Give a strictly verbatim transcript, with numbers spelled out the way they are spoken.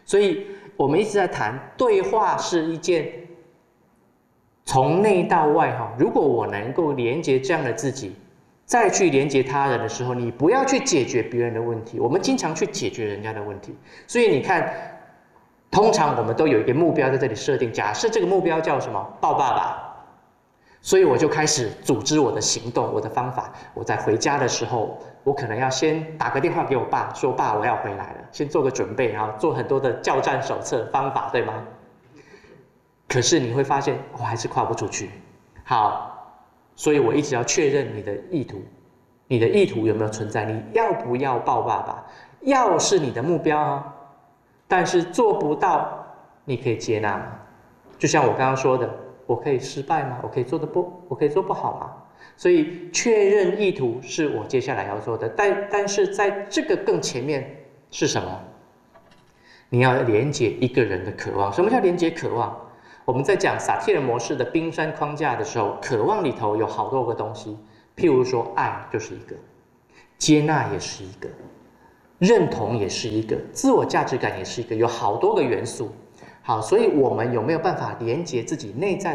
所以我们一直在谈对话是一件从内到外哈。如果我能够连接这样的自己，再去连接他人的时候，你不要去解决别人的问题，我们经常去解决人家的问题。所以你看，通常我们都有一个目标在这里设定，假设这个目标叫什么？抱爸爸。所以我就开始组织我的行动，我的方法。我在回家的时候，我可能要先打个电话给我爸，说爸，我要回来了，先做个准备，然后做很多的教战手册方法，对吗？可是你会发现，我还是跨不出去。好，所以我一直要确认你的意图，你的意图有没有存在？你要不要抱爸爸？要是你的目标啊，但是做不到，你可以接纳吗？就像我刚刚说的。我可以失败吗？我可以做的不，我可以做不好吗？所以确认意图是我接下来要做的，但但是在这个更前面是什么？你要连接一个人的渴望。什么叫连接渴望？我们在讲萨提尔模式的冰山框架的时候，渴望里头有好多个东西，譬如说爱就是一个，接纳也是一个，认同也是一个，自我价值感也是一个，有好多个元素。好，所以我们有没有办法连接自己内在